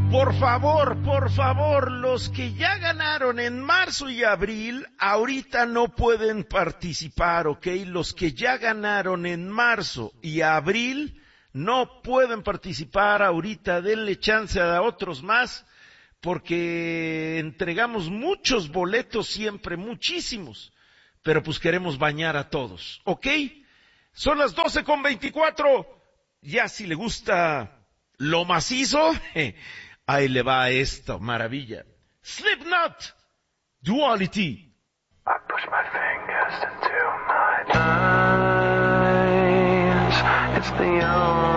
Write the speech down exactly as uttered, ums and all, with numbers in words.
Por favor, por favor, los que ya ganaron en marzo y abril, ahorita no pueden participar, ¿ok? Los que ya ganaron en marzo y abril no pueden participar ahorita, denle chance a otros más, porque entregamos muchos boletos siempre, muchísimos, pero pues queremos bañar a todos, ¿ok? Son las doce con veinticuatro, ya si le gusta lo macizo, ahí le va esto, maravilla. Slipknot, Duality. I push my fingers into my eyes. It's the only